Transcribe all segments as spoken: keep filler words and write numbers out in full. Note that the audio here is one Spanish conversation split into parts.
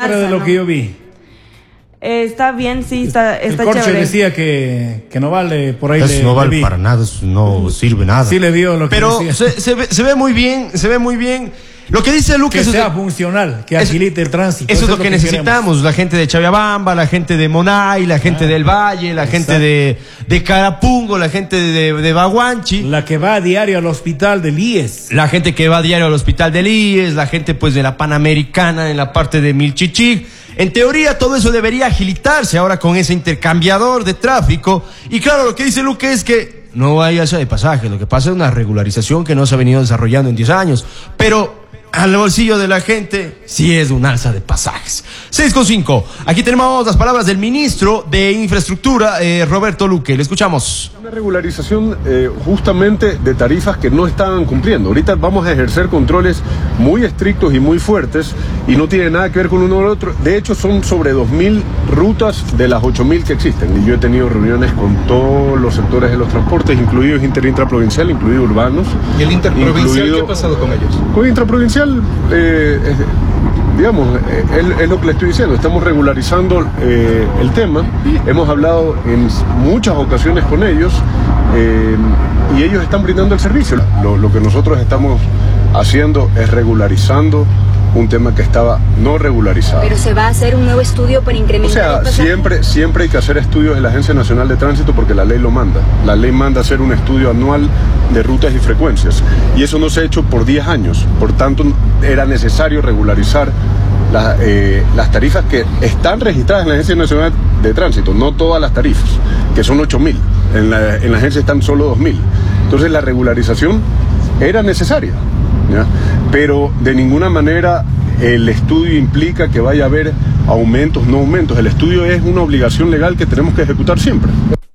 Pero de lo ¿no? que yo vi. Eh, está bien, sí, está, está el Corcho chévere. decía que, que no vale por ahí. Eso le, no vale le para nada, eso no sirve nada. Sí le dio lo que Pero decía. se, se, ve, se ve muy bien, se ve muy bien. Lo que dice Luque... Que eso sea es, funcional, que eso, agilite el tránsito. Eso es lo que, que necesitamos. Queremos. La gente de Chaviabamba, la gente de Monay, la gente ah, del Valle, la gente de, de Carapungo, la gente de, de Baguanchi. La que va a diario al hospital del I E S. La gente que va a diario al hospital del I E S, la gente pues de la Panamericana en la parte de Milchichig. En teoría todo eso debería agilitarse ahora con ese intercambiador de tráfico. Y claro, lo que dice Luque es que no hay alza de pasaje. Lo que pasa es una regularización que no se ha venido desarrollando en diez años. Pero al bolsillo de la gente sí es un alza de pasajes. seis con cinco. Aquí tenemos las palabras del ministro de Infraestructura, eh, Roberto Luque. Le escuchamos. Una regularización eh, justamente de tarifas que no estaban cumpliendo. Ahorita vamos a ejercer controles muy estrictos y muy fuertes y no tiene nada que ver con uno o otro. De hecho, son sobre dos mil rutas de las ocho mil que existen. Y yo he tenido reuniones con todos los sectores de los transportes, incluidos inter intraprovincial, incluidos urbanos. ¿Y el interprovincial qué ha pasado con ellos? Con intraprovincial, eh, eh, digamos, eh, es, es lo que le estoy diciendo. Estamos regularizando eh, el tema. Hemos hablado en muchas ocasiones con ellos eh, y ellos están brindando el servicio. Lo, lo que nosotros estamos haciendo es regularizando un tema que estaba no regularizado. Pero se va a hacer un nuevo estudio para incrementar. O sea, siempre, siempre hay que hacer estudios de la Agencia Nacional de Tránsito porque la ley lo manda. La ley manda hacer un estudio anual de rutas y frecuencias. Y eso no se ha hecho por diez años. Por tanto, era necesario regularizar la, eh, las tarifas que están registradas en la Agencia Nacional de Tránsito. No todas las tarifas, que son ocho mil. En la, en la agencia están solo dos mil. Entonces, la regularización era necesaria. ¿Ya? Pero de ninguna manera el estudio implica que vaya a haber aumentos, no aumentos. El estudio es una obligación legal que tenemos que ejecutar siempre.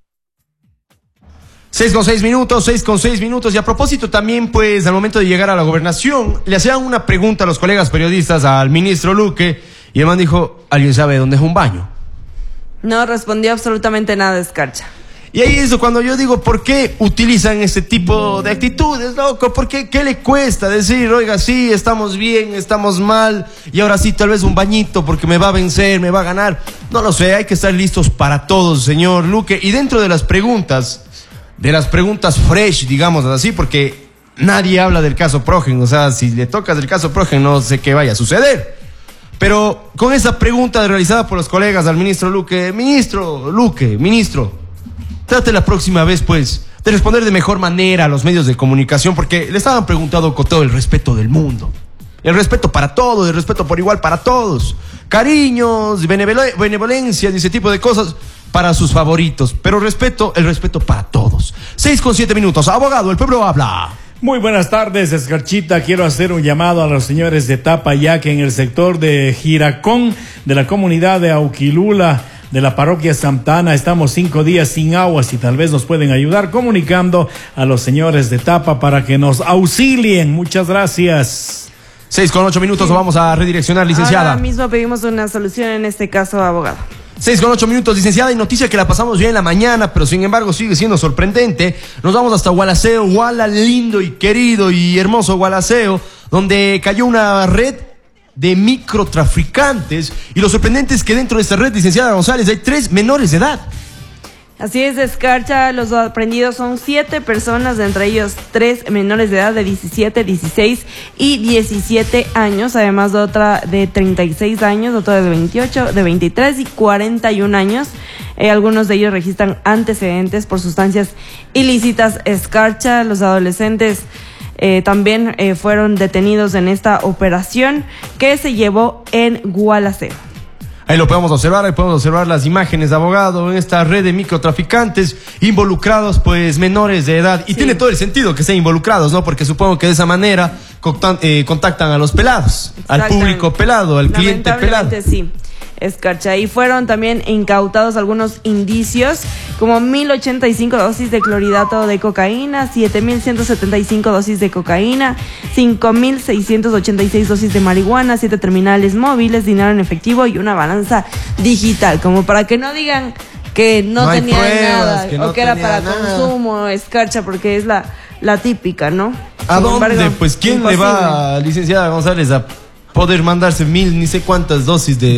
seis con seis minutos, seis con seis minutos. Y a propósito también, pues, al momento de llegar a la gobernación, le hacían una pregunta a los colegas periodistas al ministro Luque, y el man dijo, ¿alguien sabe dónde es un baño? No respondió absolutamente nada, Escarcha. Y ahí es cuando yo digo, ¿por qué utilizan este tipo de actitudes, loco? ¿Por qué? ¿Qué le cuesta decir, oiga, sí, estamos bien, estamos mal, y ahora sí, tal vez un bañito porque me va a vencer, me va a ganar? No lo sé, hay que estar listos para todos, señor Luque. Y dentro de las preguntas, de las preguntas fresh, digamos así, porque nadie habla del caso Progen, o sea, si le tocas del caso Progen, no sé qué vaya a suceder. Pero con esa pregunta realizada por los colegas al ministro Luque, ministro Luque, ministro, trate la próxima vez, pues, de responder de mejor manera a los medios de comunicación, porque le estaban preguntando con todo el respeto del mundo. El respeto para todos, el respeto por igual para todos. Cariños, benevolencia y ese tipo de cosas para sus favoritos. Pero respeto, el respeto para todos. seis con siete minutos. Abogado, el pueblo habla. Muy buenas tardes, Escarchita. Quiero hacer un llamado a los señores de Tapa, ya que en el sector de Giracón, de la comunidad de Auquilula, de la parroquia Santana, estamos cinco días sin agua. Si tal vez nos pueden ayudar comunicando a los señores de Tapa para que nos auxilien. Muchas gracias. Seis con ocho minutos, sí. Vamos a redireccionar, licenciada. Ahora mismo pedimos una solución en este caso, abogado. Seis con ocho minutos, licenciada, y noticia que la pasamos ya en la mañana, pero sin embargo sigue siendo sorprendente. Nos vamos hasta Gualaceo, Guala, lindo y querido y hermoso Gualaceo, donde cayó una red de microtraficantes, y lo sorprendente es que dentro de esta red, licenciada González, hay tres menores de edad. Así es, Escarcha, los aprendidos son siete personas, entre ellos tres menores de edad de diecisiete, dieciséis y diecisiete años, además de otra de treinta y seis años, otra de veintiocho, de veintitrés y cuarenta y un años. Eh, algunos de ellos registran antecedentes por sustancias ilícitas. Escarcha, los adolescentes Eh, también eh, fueron detenidos en esta operación que se llevó en Gualaceo. Ahí lo podemos observar, ahí podemos observar las imágenes de abogado en esta red de microtraficantes involucrados, pues menores de edad. Y sí, tiene todo el sentido que sean involucrados, ¿no? Porque supongo que de esa manera contactan, eh, contactan a los pelados, al público pelado, al cliente pelado. Sí. Escarcha. Y fueron también incautados algunos indicios, como mil ochenta y cinco dosis de clorhidrato de cocaína, siete mil ciento setenta y cinco dosis de cocaína, cinco mil seiscientos ochenta y seis dosis de marihuana, siete terminales móviles, dinero en efectivo y una balanza digital, como para que no digan que no, no tenían pruebas, nada, que no o que era para nada. Consumo, Escarcha, porque es la, la típica, ¿no? ¿A Sin dónde? Embargo, pues, ¿quién imposible. Le va, licenciada González, a poder mandarse mil, ni sé cuántas dosis de